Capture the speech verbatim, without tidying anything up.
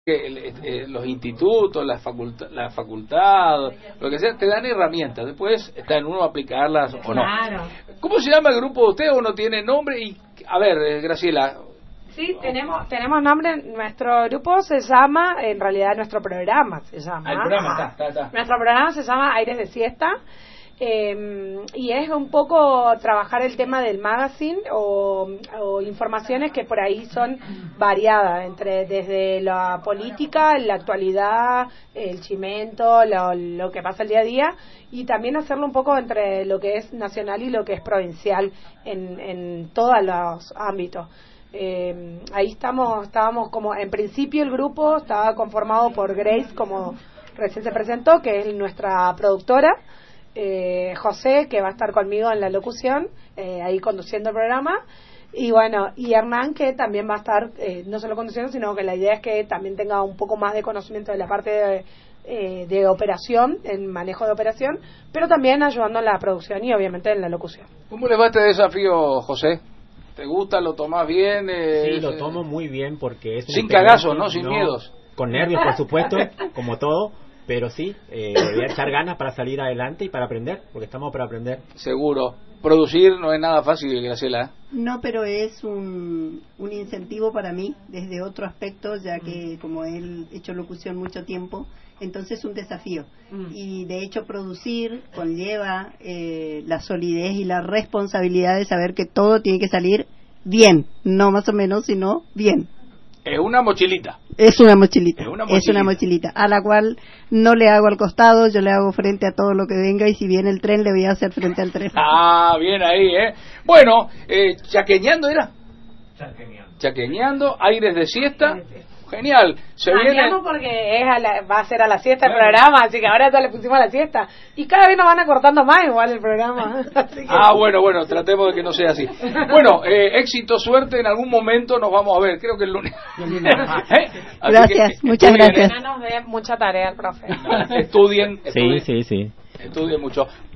que el, eh, los institutos, la facultad, la facultad, lo que sea, te dan herramientas. Después está en uno aplicarlas o no. Claro. ¿Cómo se llama el grupo de usted? ¿Uno tiene nombre? Y a ver, eh, Graciela. Sí, tenemos tenemos nombre. Nuestro grupo se llama, en realidad nuestro programa se llama. Ah, el programa está, está, está. Nuestro programa se llama Aires de Siesta. Eh, y es un poco trabajar el tema del magazine o, o informaciones que por ahí son variadas, entre desde la política, la actualidad, el chimento, lo, lo que pasa el día a día, y también hacerlo un poco entre lo que es nacional y lo que es provincial en, en todos los ámbitos. Eh, ahí estamos, estábamos como, en principio el grupo estaba conformado por Grace, como recién se presentó, que es nuestra productora, eh, José, que va a estar conmigo en la locución, eh, ahí conduciendo el programa, y bueno, y Hernán, que también va a estar, eh, no solo conduciendo, sino que la idea es que también tenga un poco más de conocimiento de la parte de, eh, de operación, el manejo de operación, pero también ayudando en la producción y obviamente en la locución. ¿Cómo le va este desafío, José? ¿Te gusta? ¿Lo tomás bien? Eh, sí, lo tomo muy bien porque es sin cagazos, ¿no? Sin no, miedos. Con nervios, por supuesto, como todo, pero sí, eh, voy a echar ganas para salir adelante y para aprender, porque estamos para aprender. Seguro. Producir no es nada fácil, Graciela. No, pero es un, un incentivo para mí desde otro aspecto, ya que como él ha hecho locución mucho tiempo, entonces es un desafío. Mm. Y de hecho producir conlleva eh, la solidez y la responsabilidad de saber que todo tiene que salir bien, no más o menos, sino bien. Es una mochilita. Es una mochilita. Es una mochilita. Es una mochilita, a la cual no le hago al costado, yo le hago frente a todo lo que venga, y si viene el tren le voy a hacer frente al tren. Ah, bien ahí, ¿eh? Bueno, eh, chaqueñando era. Chaqueñando. Chaqueñando, aires de siesta. Genial. Se viene porque es a la, va a ser a la siesta el claro. programa, así que ahora ya le pusimos a la siesta. Y cada vez nos van acortando más igual el programa. Así que... Ah, bueno, bueno, tratemos de que no sea así. Bueno, eh, éxito, suerte, en algún momento nos vamos a ver, creo que el lunes. ¿Eh? Gracias, que, muchas gracias. Nos dé mucha tarea el profe. Estudien, estudien. Sí, sí, sí. Estudien mucho.